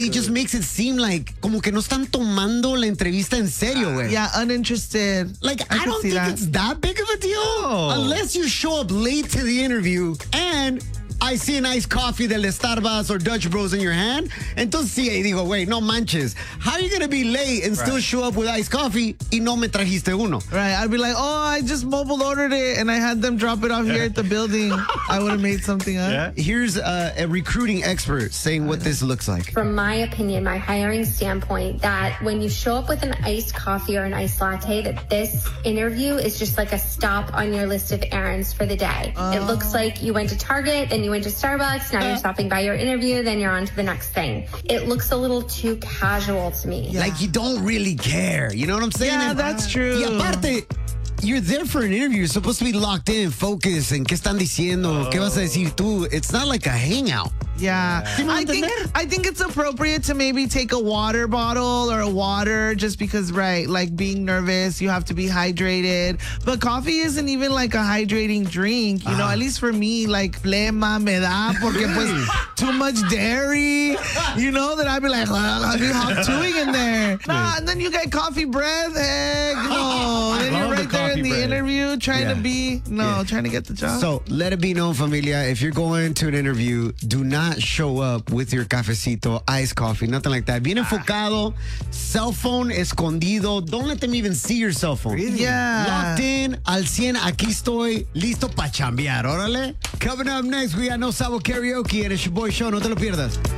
it just makes it seem like como que no están tomando la entrevista en serio, güey. Yeah, uninterested. Like, I don't think it's that big of a deal. Unless you show up late to the interview and I see an iced coffee del Starbucks or Dutch Bros in your hand. Entonces sí, digo, wait, no manches. How are you going to be late and still show up with iced coffee y no me trajiste uno? Right, I'd be like, oh, I just mobile ordered it and I had them drop it off here at the building. I would have made something up. Yeah. Here's a recruiting expert saying what this looks like. From my opinion, my hiring standpoint, that when you show up with an iced coffee or an iced latte, that this interview is just like a stop on your list of errands for the day. It looks like you went to Target, then you went to Starbucks, now you're stopping by your interview, then you're on to the next thing. It looks a little too casual to me. Yeah. Like you don't really care. You know what I'm saying? Yeah, that's true. Y aparte, you're there for an interview. You're supposed to be locked in, focused, and qué están diciendo, qué vas a decir tú. It's not like a hangout. Yeah. I think it's appropriate to maybe take a water bottle or a water just because, right, like being nervous, you have to be hydrated. But coffee isn't even like a hydrating drink, you know, at least for me, like flema me da porque pues too much dairy, you know, that I'd be like, I'd be hot chewing in there. Nah, and then you get coffee breath, heck, no. Then you're right there in the interview trying to get the job. So let it be known, familia, if you're going to an interview, do not show up with your cafecito, iced coffee, nothing like that. Bien enfocado, cell phone escondido. Don't let them even see your cell phone. Really? Yeah. Locked in, al 100, aquí estoy, listo pa' chambear, órale. Coming up next, we got No Sabo Karaoke, and it's your boy Show, no te lo pierdas.